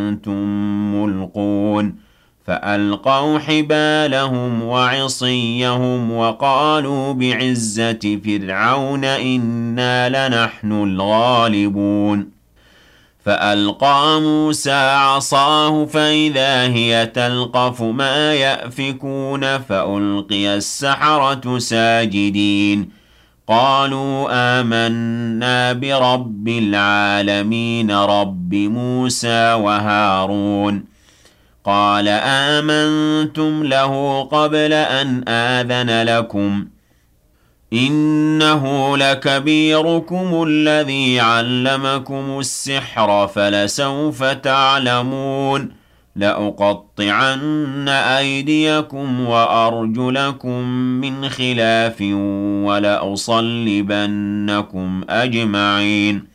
أنتم ملقون فألقوا حبالهم وعصيهم وقالوا بعزة فرعون إنا لنحن الغالبون فألقى موسى عصاه فإذا هي تلقف ما يأفكون فألقي السحرة ساجدين قالوا آمنا برب العالمين رب موسى وهارون قال آمنتم له قبل أن آذن لكم إنه لكبيركم الذي علمكم السحر فلسوف تعلمون لأقطعن أيديكم وأرجلكم من خلاف ولأصلبنكم أجمعين